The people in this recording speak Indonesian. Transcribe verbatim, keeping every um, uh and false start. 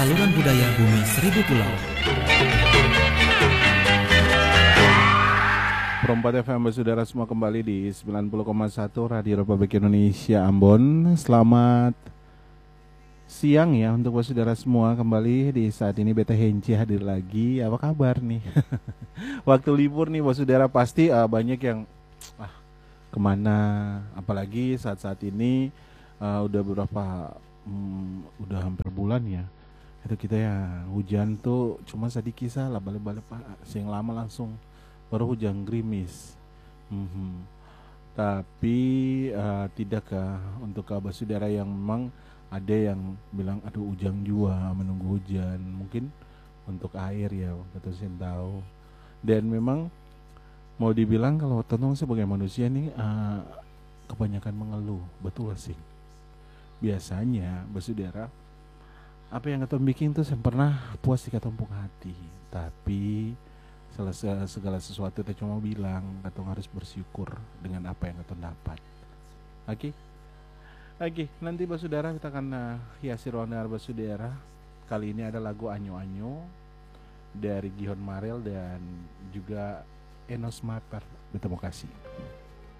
saluran budaya Bumi Seribu Pulau. Perempat F M saudara semua kembali di sembilan puluh koma satu Radio Republik Indonesia Ambon. Selamat siang ya untuk saudara semua, kembali di saat ini Beta Henci hadir lagi. Apa kabar nih? Waktu libur nih saudara pasti uh, banyak yang ah, kemana, apalagi saat-saat ini uh, udah beberapa hmm, udah hampir bulan ya. Itu kita ya hujan tuh cuma sedikit salah balik-balik pak, siang lama langsung baru hujan gerimis. Mm-hmm. Tapi uh, tidakkah untuk kabar saudara yang memang ada yang bilang aduh hujan jua menunggu hujan, mungkin untuk air ya betul sih tahu. Dan memang mau dibilang kalau tentu sebagai manusia nih uh, kebanyakan mengeluh, betul sih. Biasanya bersaudara apa yang kita bikin tuh pernah puas di katumpuk hati, tapi Segala, segala sesuatu kita cuma bilang katong harus bersyukur dengan apa yang katong dapat. Oke, okay? Oke, okay, nanti basudara kita akan uh, hiasi ruang dengar basudara. Kali ini ada lagu Anyo Anyo dari Gihon Marel dan juga Enos Maper. Terima kasih.